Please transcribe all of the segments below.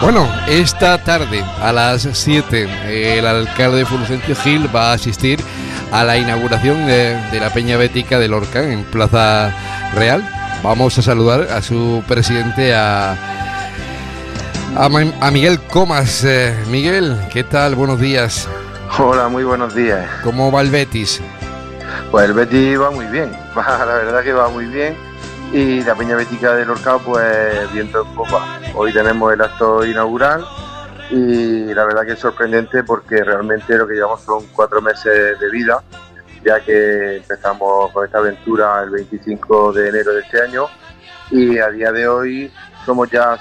Bueno, esta tarde a las 7 el alcalde Fulgencio Gil va a asistir a la inauguración de la Peña Bética de Lorca en Plaza Real. Vamos a saludar a su presidente, a Miguel Comas. Miguel, ¿qué tal? Buenos días. Hola, muy buenos días. ¿Cómo va el Betis? Pues el Betis va muy bien, la verdad que va muy bien. Y la Peña Bética de Lorca, pues viento en popa. Hoy tenemos el acto inaugural y la verdad que es sorprendente porque realmente lo que llevamos son 4 meses de vida, ya que empezamos con esta aventura el 25 de enero de este año y a día de hoy somos ya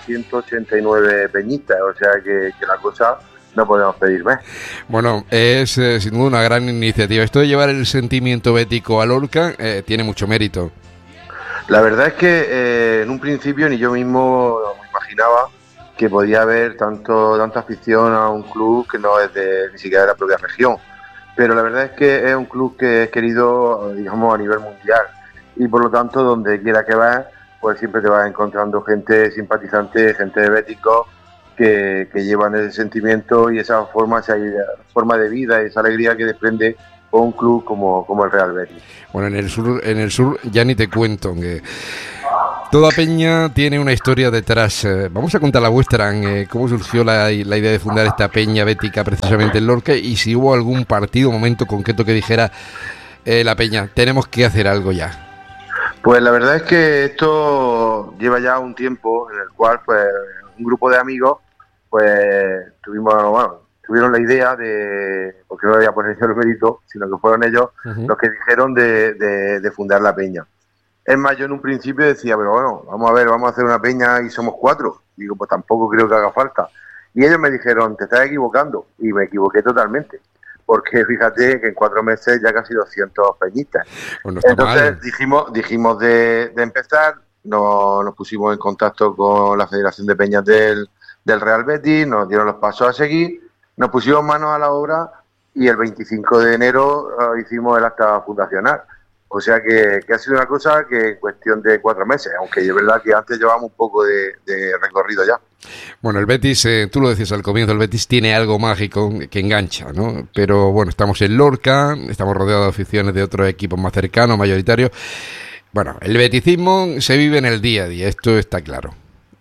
189 peñistas, o sea que la cosa no podemos pedir más. Bueno, es sin duda una gran iniciativa. Esto de llevar el sentimiento bético a Lorca tiene mucho mérito. La verdad es que en un principio ni yo mismo me imaginaba que podía haber tanta afición a un club que no es ni siquiera de la propia región. Pero la verdad es que es un club que es querido, digamos, a nivel mundial. Y por lo tanto, donde quiera que vayas, pues siempre te vas encontrando gente simpatizante, gente de béticos que llevan ese sentimiento y esa forma de vida y esa alegría que desprende un club como el Real Betis. Bueno, en el sur ya ni te cuento, que toda peña tiene una historia detrás. Vamos a contar la vuestra, cómo surgió la idea de fundar esta peña bética precisamente en Lorca y si hubo algún partido, momento concreto que dijera la peña, tenemos que hacer algo ya. Pues la verdad es que esto lleva ya un tiempo en el cual pues un grupo de amigos pues tuvieron la idea porque no voy a poner yo el mérito, sino que fueron ellos los que dijeron de fundar la peña. Es más, yo en un principio decía, pero bueno, vamos a hacer una peña y somos 4. Digo, pues tampoco creo que haga falta. Y ellos me dijeron, te estás equivocando. Y me equivoqué totalmente. Porque fíjate que en 4 meses ya casi 200 peñistas. Pues no está Entonces mal. dijimos de empezar, nos pusimos en contacto con la Federación de Peñas del Real Betis, nos dieron los pasos a seguir, nos pusimos manos a la obra y el 25 de enero hicimos el acta fundacional. O sea que ha sido una cosa que en cuestión de 4 meses, aunque es verdad que antes llevábamos un poco de recorrido ya. Bueno, el Betis, tú lo decías al comienzo, el Betis tiene algo mágico que engancha, ¿no? Pero bueno, estamos en Lorca, estamos rodeados de aficiones de otros equipos más cercanos, mayoritarios. Bueno, el beticismo se vive en el día a día, esto está claro.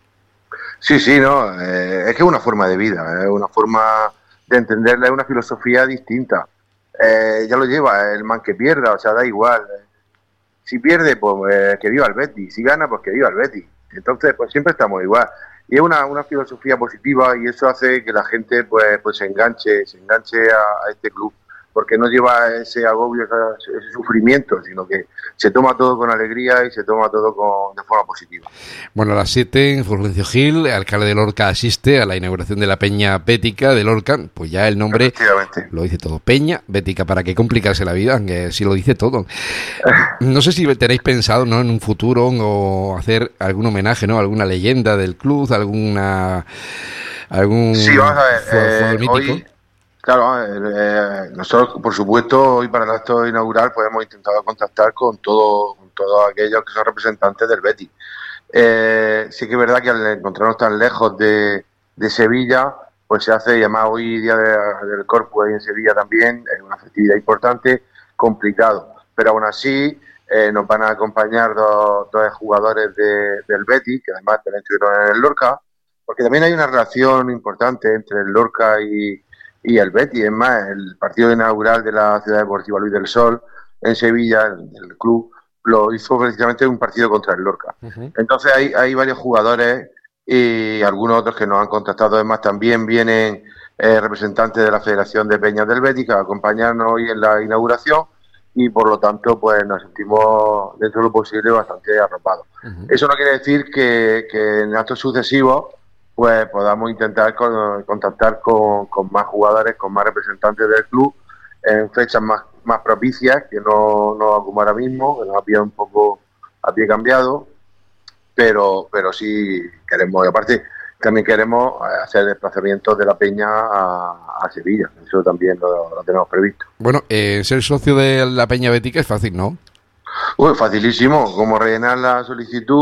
Sí, no, es que es una forma de vida, es una forma de entenderla, es una filosofía distinta. Ya lo lleva el man que pierda, o sea, da igual. Si pierde, pues que viva el Betis. Si gana, pues que viva el Betis. Entonces, pues siempre estamos igual. Y es una filosofía positiva y eso hace que la gente pues se enganche a este club. Porque no lleva ese agobio, ese sufrimiento, sino que se toma todo con alegría y se toma todo de forma positiva. Bueno, a las 7, Fulgencio Gil, alcalde de Lorca, asiste a la inauguración de la Peña Bética de Lorca. Pues ya el nombre lo dice todo, Peña Bética, ¿para qué complicarse la vida? Que sí lo dice todo. No sé si tenéis pensado, ¿no?, en un futuro o hacer algún homenaje, ¿no?, alguna leyenda del club, algún sí, vamos a ver, mítico. Hoy, claro, nosotros, por supuesto, hoy para el acto inaugural pues hemos intentado contactar con todos aquellos que son representantes del Betis. Sí que es verdad que al encontrarnos tan lejos de Sevilla, pues se hace, y además hoy día del Corpus ahí en Sevilla también, es una festividad importante, complicado. Pero aún así nos van a acompañar dos jugadores del Betis, que además también estuvieron en el Lorca, porque también hay una relación importante entre el Lorca y el Betis. Es más, el partido inaugural de la Ciudad Deportiva Luis del Sol en Sevilla, el club, lo hizo precisamente un partido contra el Lorca. Entonces hay varios jugadores y algunos otros que nos han contactado. Además, también vienen representantes de la Federación de Peñas del Betis a acompañarnos hoy en la inauguración y por lo tanto pues nos sentimos dentro de lo posible bastante arropados. Eso no quiere decir que en actos sucesivos pues podamos intentar contactar con más jugadores, con más representantes del club en fechas más propicias, que no como ahora mismo, que nos ha pillado un poco a pie cambiado, pero sí queremos, y aparte también queremos hacer desplazamientos de la Peña a Sevilla, eso también lo tenemos previsto. Bueno, ser socio de la Peña Bética es fácil, ¿no? Facilísimo, como rellenar la solicitud,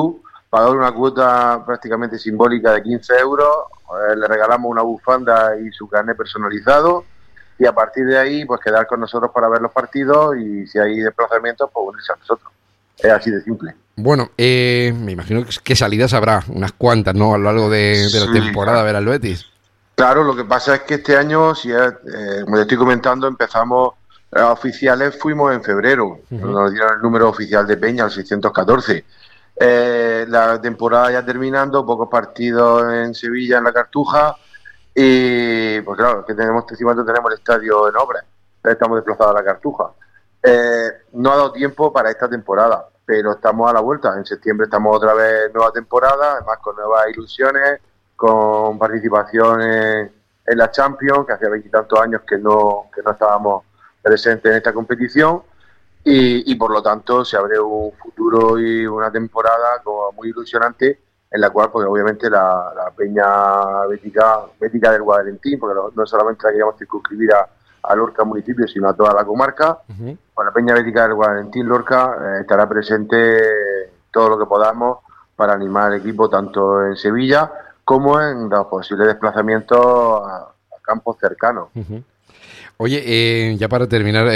pagar una cuota prácticamente simbólica de 15 euros, le regalamos una bufanda y su carnet personalizado, y a partir de ahí pues quedar con nosotros para ver los partidos, y si hay desplazamientos pues unirse a nosotros. Es así de simple. Bueno, me imagino que salidas habrá unas cuantas, ¿no? A lo largo de la temporada, a ver al Betis. Claro, lo que pasa es que este año, como te estoy comentando, empezamos oficiales, fuimos en febrero. Nos dieron el número oficial de Peña, el 614. La temporada ya terminando, pocos partidos en Sevilla, en la Cartuja, y pues claro, que tenemos el estadio en obras, estamos desplazados a la Cartuja. No ha dado tiempo para esta temporada, pero estamos a la vuelta. En septiembre estamos otra vez nueva temporada, además con nuevas ilusiones, con participación en la Champions, que hacía 20 y tantos años que no estábamos presentes en esta competición, y por lo tanto se abre un futuro y una temporada como muy ilusionante, en la cual pues obviamente la Peña Bética del Guadalentín, porque no solamente la queríamos circunscribir a Lorca municipio, sino a toda la comarca. Con la Peña Bética del Guadalentín, Lorca, estará presente todo lo que podamos para animar al equipo tanto en Sevilla como en los posibles desplazamientos a campos cercanos. Oye, ya para terminar,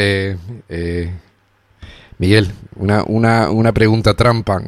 Miguel, una pregunta trampa.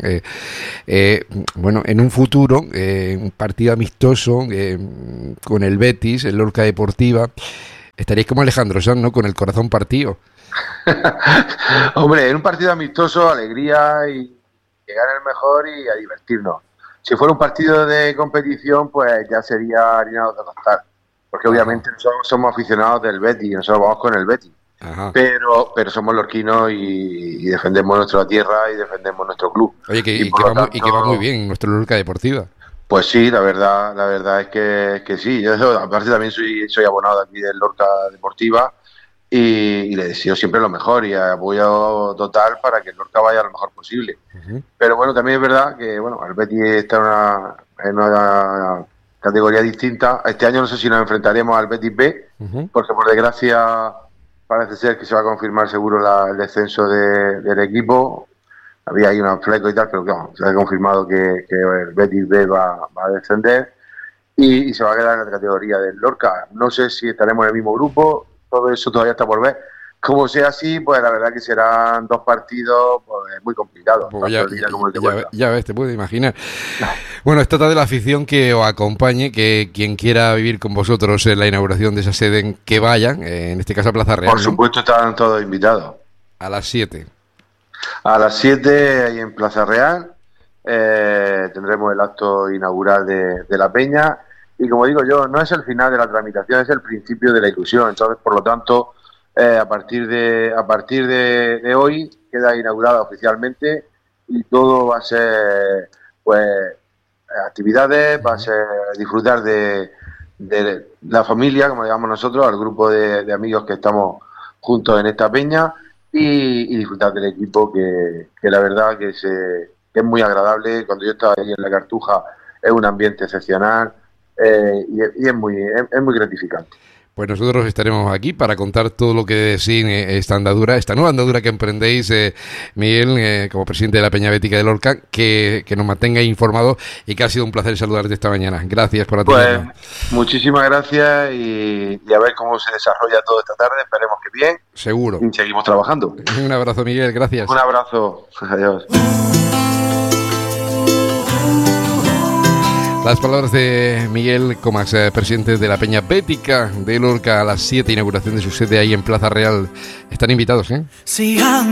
Bueno, en un futuro, un partido amistoso con el Betis, el Lorca Deportiva, estaréis como Alejandro Sanz, ¿no? Con el corazón partido. Hombre, en un partido amistoso, alegría y llegar el mejor y a divertirnos. Si fuera un partido de competición, pues ya sería harina de costar, porque obviamente nosotros somos aficionados del Betis y nosotros vamos con el Betis. Pero somos lorquinos y defendemos nuestra tierra y defendemos nuestro club. Oye, que va muy bien nuestro Lorca Deportiva. Pues sí, la verdad es que sí. Yo aparte también soy abonado aquí del Lorca Deportiva y le deseo siempre lo mejor y apoyo total para que el Lorca vaya lo mejor posible. Pero bueno, también es verdad que bueno, el Betis está en una categoría distinta. Este año no sé si nos enfrentaremos al Betis B, porque por desgracia parece ser que se va a confirmar seguro el descenso del equipo. Había ahí un fleco y tal, pero claro, se ha confirmado que el Betis B va a descender y se va a quedar en la categoría del Lorca. No sé si estaremos en el mismo grupo, todo eso todavía está por ver. Como sea así, pues la verdad que serán dos partidos pues, muy complicados. Pues ya ves, te puedes imaginar. Bueno, es trata de la afición que os acompañe, que quien quiera vivir con vosotros en la inauguración de esa sede, que vayan, en este caso a Plaza Real. Por supuesto, están todos invitados. A las 7. A las 7, ahí en Plaza Real, tendremos el acto inaugural de la Peña. Y como digo yo, no es el final de la tramitación, es el principio de la ilusión. Entonces, por lo tanto, a partir de hoy queda inaugurada oficialmente y todo va a ser pues actividades, va a ser disfrutar de la familia, como llamamos nosotros, al grupo de amigos que estamos juntos en esta peña y disfrutar del equipo que la verdad que es muy agradable. Cuando yo estaba ahí en la Cartuja es un ambiente excepcional y es muy gratificante. Pues nosotros estaremos aquí para contar todo lo que decide esta nueva andadura que emprendéis, Miguel, como presidente de la Peña Bética de Lorca, que nos mantenga informados y que ha sido un placer saludarte esta mañana. Gracias por atendernos. Pues muchísimas gracias y a ver cómo se desarrolla todo esta tarde. Esperemos que bien. Seguro. Y seguimos trabajando. Un abrazo, Miguel. Gracias. Un abrazo. Adiós. Las palabras de Miguel Comas, presidente de la Peña Bética de Lorca, a las 7, inauguración de su sede ahí en Plaza Real. Están invitados, ¿eh?